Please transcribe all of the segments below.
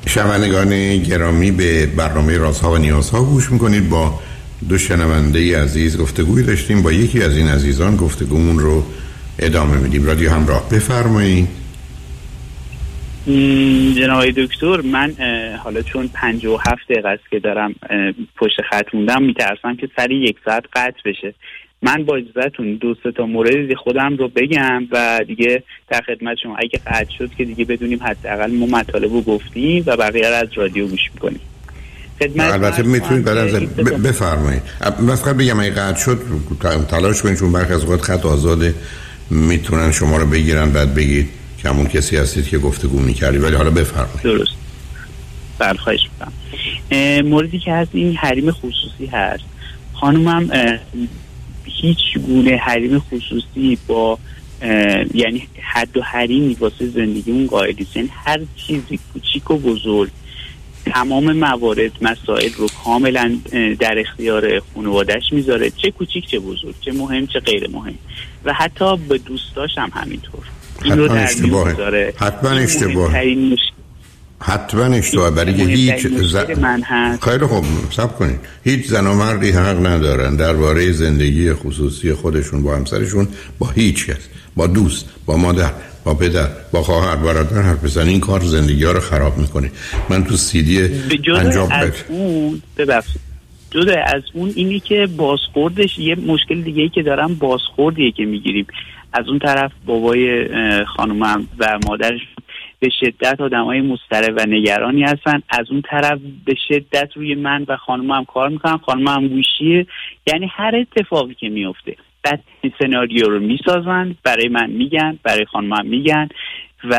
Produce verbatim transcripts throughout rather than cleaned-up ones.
شنوندگان گرامی، به برنامه رازها و نیازها گوش میکنید. با دو شنونده عزیز گفتگوی داشتیم. با یکی از این عزیزان گفتگومون رو ادامه میدیم. رادیو همراه، بفرمایید. جناب دکتر، من حالا چون پنجاه و هفت دقیقه است که دارم پشت خط موندم، میترسم که سر یک ساعت قطع بشه. من با اجازهتون دو سه تا مورد خودم رو بگم و دیگه در خدمت شما. اگه قطع شد که دیگه بدونیم حداقل ما مطالب رو گفتیم و بقیه رو از رادیو گوش میکنیم. البته میتونید بعد از بفرمایید. من فقط بگم اگه قطع شد تلاش کنید، چون برخی از اوقات خط آزاده، میتونن شما رو بگیرن بعد بگید که همون کسی هستید که گفتگو میکردید. ولی حالا بفرمایید. درست. بله، خواهش میکنم. موردی که هست این حریم خصوصی هست. خانومم هیچ گونه حریم خصوصی با یعنی حد و حریمی واسه زندگیمون قائل نیست. یعنی هر چیزی کوچیک و بزرگ، تمام موارد مسائل رو کاملا در اختیار خانواده‌اش میذاره، چه کوچیک چه بزرگ، چه مهم چه غیر مهم، و حتی به دوستاش هم همینطور. حتما اشتباهه. حتما اشتباهه. حتما اشتباهه. برای هیچ زن خیلی خوب صبر کنید. هیچ زن و مردی حق ندارن درباره زندگی خصوصی خودشون با همسرشون، با هیچ کس، با دوست، با مادر، با پدر، با خواهر، برادر حرف بزنن. این کار زندگی ها رو خراب میکنه. من تو سیدی انجام از اون ببخشید جدا از اون اینی که بازخوردش یه مشکل دیگه ای که دارم، بازخوردیه که میگیریم از اون طرف. بابای خانومم و مادرش به شدت آدمای مضطرب و نگرانی هستن، از اون طرف به شدت روی من و خانومم کار میکنن. خانومم گوشیه، یعنی هر اتفاقی که میفته بعد این سناریو رو میسازن، برای من میگن، برای خانومم میگن و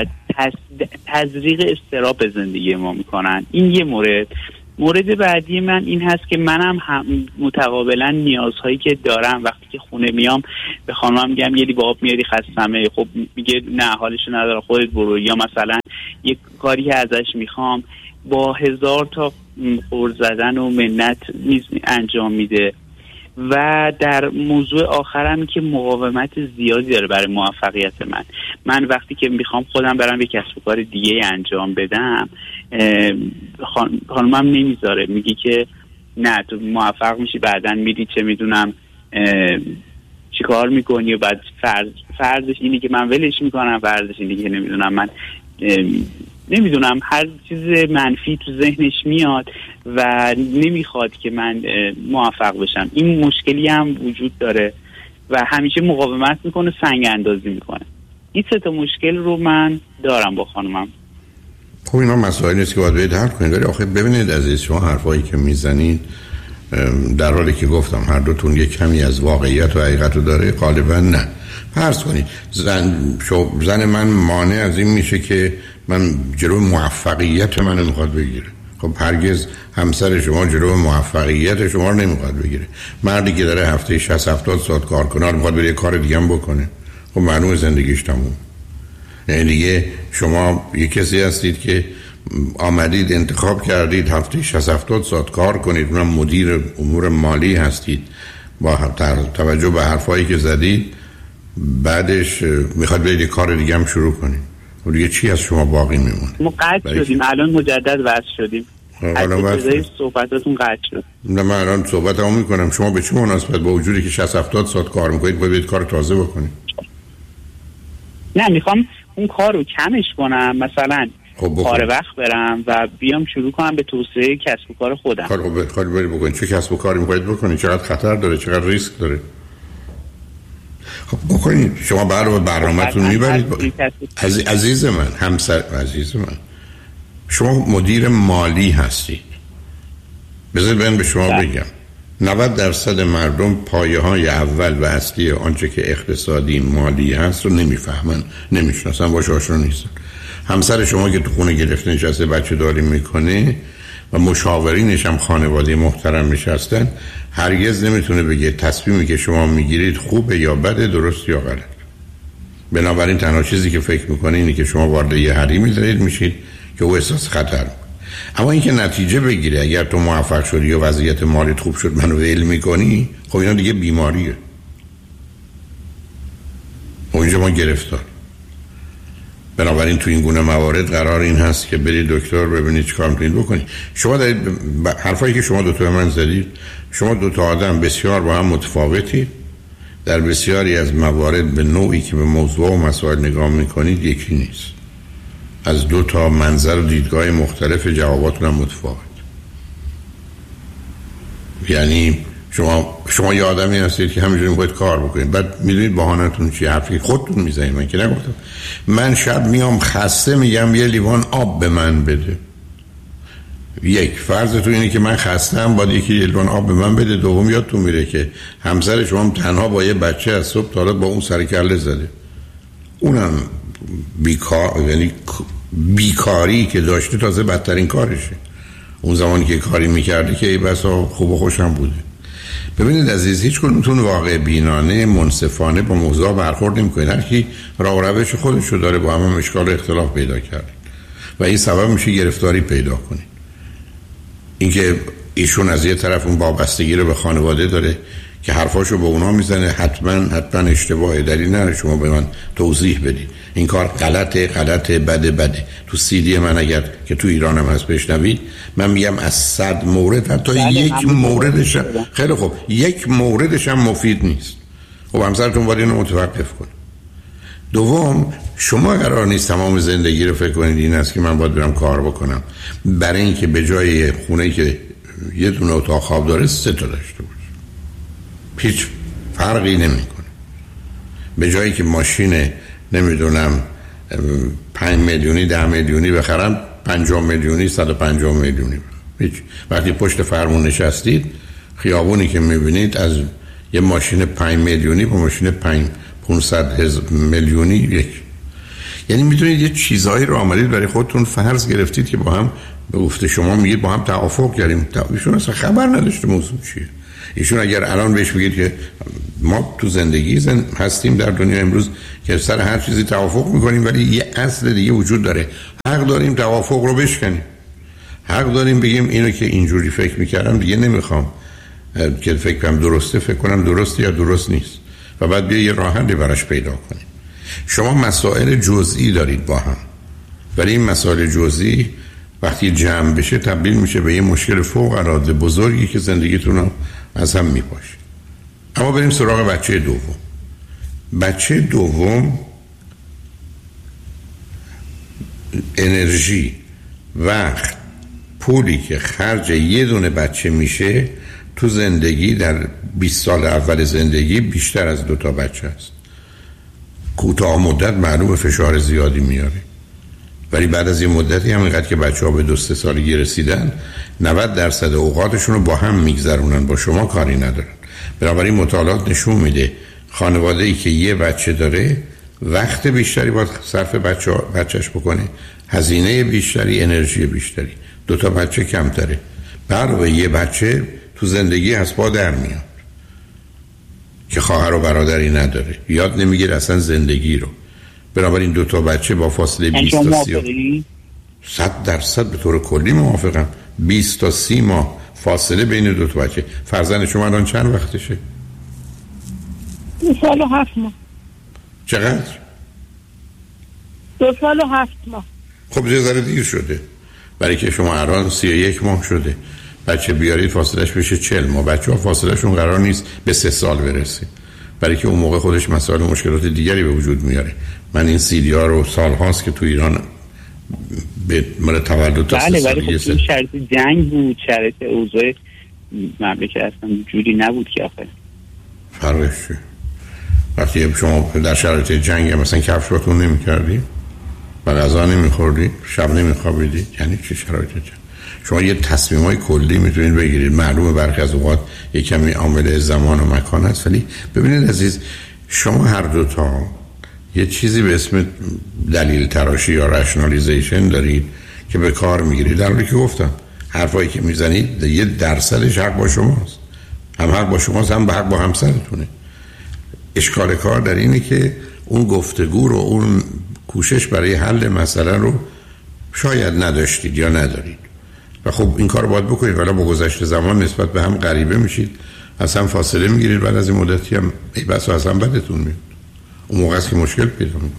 تزریق اضطراب به زندگی ما میکنن. این یه مورد. مورد بعدی من این هست که منم هم متقابلا نیازهایی که دارم وقتی که خونه میام به خانمم میگم یه لیوان آب میاری خستمه، خب میگه نه حالشو ندارم خودت برو. یا مثلا یک کاری که ازش میخوام با هزار تا قرض زدن و منت انجام میده. و در موضوع آخرم که مقاومت زیادی داره برای موفقیت من. من وقتی که میخوام خودم برم یک کسب و کار دیگه انجام بدم، خانمم نمیذاره، میگه که نه تو موفق میشی بعدن میری چه میدونم چی کار میکنی. و بعد فرض فرضش اینی که من ولش میکنم، فرضش اینی که نمیدونم من نمیدونم هر چیز منفی تو ذهنش میاد و نمیخواد که من موفق بشم. این مشکلی هم وجود داره و همیشه مقاومت میکنه، سنگ اندازی میکنه. این سه تا مشکل رو من دارم با خانمم. خب اینا مسائلی نیست که باید باید حل کنید. ولی آخه ببینید عزیز، شما حرفایی که میزنید در حالی که گفتم هر دوتون یک کمی از واقعیت و حقیقت رو داره، غالبا نه. فرض کنید زن شو زن من مانع از این میشه که من جلو موفقیت منو میخواد بگیره. خب هرگز همسر شما جلو موفقیت شما رو نمیخواد بگیره. مردی که داره هفته شصت هفتاد ساعت کار کنه میخواد بره کار دیگه هم بکنه، خب معلومه زندگیش تموم. یعنی دیگه شما یک کسی هستید که آمدید انتخاب کردید هفته شصت هفتاد ساعت کار کنید، اونم مدیر امور مالی هستید، با توجه به حرفایی که زدید بعدش میخواد برید کار دیگه هم شروع کنید. و دیگه چی از شما باقی میمونه؟ ما قطع شدیم الان، مجدد وصل شدیم. از صحبتاتون قطع شد. نه من الان صحبت هم میکنم. شما به چه مناسبت با وجودی که شصت هفتاد ساعت کار میکنید باید برید کار تازه بکنید؟ نه میخوام اون کار رو کمش کنم، مثلا خب کار وقت برم و بیام شروع کنم به توسعه کسب و کار خودم. کار خوب خالی بری بکنید. چه کسب و کاری میخواید بکنید؟ چقدر خطر داره؟ چقدر ریسک داره؟ خب بکنید. شما برای برنامه‌تون میبرید با... عزیز, عزیز من همسر عزیز من شما مدیر مالی هستید. بذارید من به شما بگم نود درصد مردم پایه های اول و اصلی آنچه که اقتصادی مالی هست رو نمیفهمن، نمیشناسن، باش آشنا نیستن. همسر شما که تو خونه گرفته نشسته بچه داری میکنه و مشاورینش هم خانواده محترم نشستن، هرگز نمیتونه بگه تصمیمی که شما میگیرید خوبه یا بده، درست یا غلط. بنابراین تنها چیزی که فکر میکنه اینه که شما وارد یه حریمی دارید میشید که او احساس خطر. اما اینکه نتیجه بگیره اگر تو موفق شدی یا وضعیت مالیت خوب شد منو ول میکنی، خب اینا دیگه بیماریه. و اینجا ما گرفتار. بنابراین تو این گونه موارد قرار این هست که برید دکتر ببینید چیکار می‌تونید بکنید. شما دارید حرفایی که شما دو تا من زدید، شما دو تا آدم بسیار با هم متفاوتید، در بسیاری از موارد به نوعی که به موضوع و مسائل نگاه میکنید یکی نیست. از دو تا منظر و دیدگاه مختلف جواباتون هم متفاوت. یعنی شما شما یه آدمی هستید که همینجوری میخواید کار بکنید، بعد میدونید بهانه‌تون چیه، حرفی خودتون میزنید. من که نگفتم. من شب میام خسته میگم یه لیوان آب به من بده. یک فرضتون اینه که من خستم باید یکی یه لیوان آب به من بده. دوم یادتون میره که همسر شما تنها با یه بچه از صبح تا حالا با اون سر کله زده، اونم بیکار، یعنی بیکاری که داشته تازه بدترین کارشه. اون زمانی که کاری میکرده که ای بسا خوب و خوشم بوده. ببینید عزیز، هیچ کدومتون واقع بینانه منصفانه با موضوع برخورد نمی‌کنید. هر کی راه و روش خودشو داره، با هم, هم اشکال اختلاف پیدا کرده و این سبب میشه گرفتاری پیدا کنید. اینکه ایشون از یه طرف اون وابستگی رو به خانواده داره که حرفاشو به اونا میزنه، حتما حتما اشتباهه. دلیل نداره شما به من توضیح بدید این کار غلطه غلطه بده بده. تو سی دی من اگر که تو ایران هم هست بشنوید، من میگم از صد مورد حتی یک موردش خیلی خوب یک موردش هم مفید نیست. خب همسرتون باید اینو متوقف کنه. دوم، شما قرار نیست تمام زندگی رو فکر کنید این است که من باید برم کار بکنم برای اینکه به جای خونه‌ای که یه دونه اتاق خواب داره سه تا داشته باشه. هیچ فرقی نمیکنه. به جایی که ماشین نمیدونم پنج میلیونی ده میلیونی بخرم، پنجاه میلیونی صد و پنجاه میلیونی. هیچ. وقتی پشت فرمون نشستید، خیابونی که میبینید از یه ماشین پنج میلیونی با ماشین پنج پانصد میلیونی یک. یعنی میتونید یه چیزایی رو آمدید برای خودتون فرض گرفتید که با هم به گفته شما میگید با هم توافق کردیم. ایشون اصلا خبر نداشته موضوع چیه. ایشون اگر الان بهش بگید که ما تو زندگی زن هستیم در دنیا امروز که سر هر چیزی توافق میکنیم، ولی یه اصل دیگه وجود داره، حق داریم توافق رو بشکنیم. حق داریم بگیم اینو که اینجوری فکر میکردم دیگه نمیخوام که فکر کنم درسته، فکر کنم درسته یا درست نیست و بعد بیا یه راه حلی براش پیدا کنیم. شما مسائل جزئی دارید با هم، ولی این مسائل جزئی وقتی جمع بشه تبدیل میشه به یه مشکل فوق العاده بزرگی که زندگیتون رو از هم میپاشه. اما بریم سراغ بچه دوم. بچه دوم انرژی، وقت، پولی که خرج یه دونه بچه میشه تو زندگی در بیست سال اول زندگی بیشتر از دو تا بچه است. کوتاه مدت معلوم فشار زیادی میاره، ولی بعد از این مدتی هم اینقدر که بچه ها به دو سه سالگی رسیدن نود درصد اوقاتشون رو با هم میگذرونن، با شما کاری ندارن. بنابراین مطالعات نشون میده خانواده‌ای که یه بچه داره وقت بیشتری باید صرف بچه ها بچهش بکنه، هزینه بیشتری، انرژی بیشتری. دو تا بچه کمتره، علاوه یه بچه تو زندگی از پا در میاد که خواهر و برادری نداره، یاد نمیگیره اصلا زندگی رو. بنابراین دو تا بچه با فاصله بیست تا سی صد درصد به طور کلی موافقم. بیست تا سی ماه فاصله بین دو تا بچه. فرزند شما الان چند وقتشه؟ دو سال و هفت ماه. چقدر؟ دو سال و هفت ماه. خب یه ذره دیر شده، برای که شما الان سی و یک ماه شده. بچه بیارید فاصلهش بشه چهل ماه. بچه ها فاصلهشون قرار نیست به سه سال برسه، برای که اون موقع خودش مسائل و مشکلات دیگری به وجود میاره. من این سیدی ها رو سال هاست که تو ایران به مال تولد تا بله، سه سالگی ولی خب شرط جنگ بود، شرط اوضاع مملکت اصلا جوری نبود که آخه فرقش چیه؟ وقتی شما در شرایط جنگ مثلا کفشاتون نمی کردی و غذا نمی خوردی، شب نمی خوابیدی، یعنی چه شرایط جنگ؟ شما یه تصمیمای کلی میتونید بگیرید. معلومه برخی از اوقات یه کمی عامل زمان و مکان هست، ولی ببینید عزیز، شما هر دو تا یه چیزی به اسم دلیل تراشی یا رشنالیزیشن دارید که به کار میگیرید. در حالی که گفتم حرفایی که میزنید یه درصدش حق با شماست، هم حق با شماست هم به حق با همسرتونه. اشکال کار در اینه که اون گفتگو رو، اون کوشش برای حل مسئله رو شاید نداشتید یا ندارید و خب این کار باید بکنید، ولی با گذشت زمان نسبت به هم غریبه میشید، از هم فاصله میگیرید، بعد از این مدتی هم ای بس از هم بدتون میاد. اون موقع است که مشکل پیدا میکنه.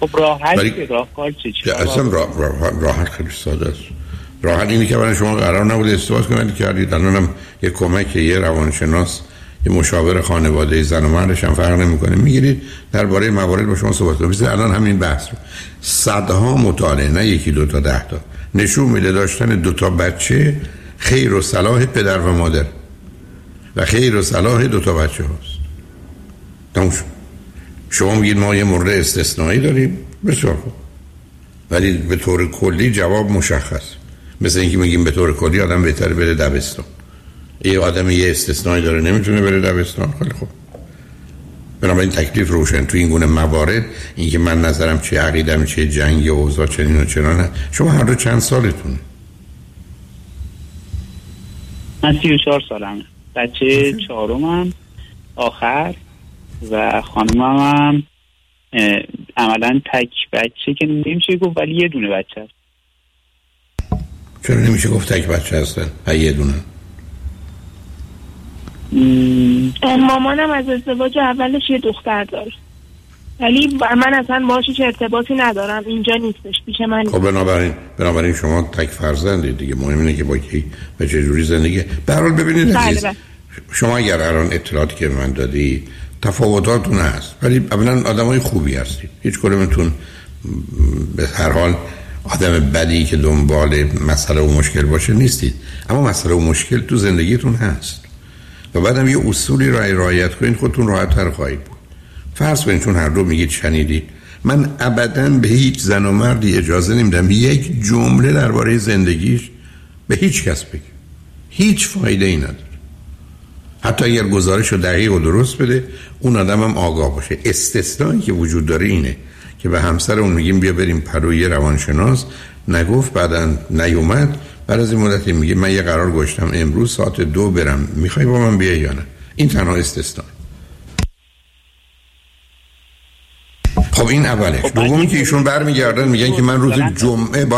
خب راحت ولی... که راهکار چه چیه؟ اصلا راه راه راحت خیلی ساده است. راحت اینی که برای شما قرار نبود ازدواج کنید کردید، الانم یه کمک یه روانشناس، یه مشاور خانواده، زن و مردش هم فرق نمیکنه، میگیرید درباره موارد با شما صحبت کنید. الان همین بحث رو صدها مطالعه، نه یکی دو تا، ده تا، نشون میده داشتن دو تا بچه خیر و صلاح پدر و مادر و خیر و صلاح دو تا بچه هاست. تموم. شما میگید ما یه مورد استثنایی داریم، بسیار خوب، ولی به طور کلی جواب مشخص. مثل اینکه میگیم به طور کلی آدم بهتره بره دبستان. یه آدم یه استثنایی داره نمیتونه بره دبستان، خیلی خوب. بنابراین تکلیف روشن. تو این گونه موارد اینکه من نظرم چه، عقیدم چه، جنگ و اوضاع چنین و چنانه. شما هر دو چند سالتونه؟ من سی و چهار سالمه. بچه چهارمم آخر و خانمم هم عملا تک بچه که نمیشه گفت، ولی یه دونه بچه هست. چرا نمیشه گفت تک بچه هستن؟ ها یه دونه. مامانم از ازدواج اولش یه دختر داره، ولی من اصلا باهاش هیچ ارتباطی ندارم، اینجا نیستش پیش من. خب بنابراین بنابراین شما تک فرزندید دیگه. مهم اینه که با کی و چه جوری زندگی. به هر حال ببینید عزیز، شما اگر الان اطلاعاتی که من دادی تفاوتاتون هست، ولی اولا آدمای خوبی هستید، هیچ کدومتون به هر حال آدم بدی که دنبال مسئله و مشکل باشه نیستید، اما مسئله و مشکل تو زندگیتون هست و بعدم یه اصولی را رعایت کنید، خودتون راحت‌تر خواهید بود. فرض کنید چون هر دو میگید شنیدید، من ابداً به هیچ زن و مردی اجازه نمیدم یک جمله درباره زندگیش به هیچ کس بگه. هیچ فایده ای نداره. حتی اگر گزارش رو دقیق و درست بده، اون آدم هم آگاه باشه. استثنایی که وجود داره اینه که به همسر اون میگیم بیا بریم پروی روانشناس، نگفت، بعدن نیومد، بعد از این مدتی میگه من یه قرار گذاشتم امروز ساعت دو برم، میخوای با من بیای یا نه. این تنها استثنا. خب این اولش. دومی که ایشون برمیگردن میگن که من روز جمعه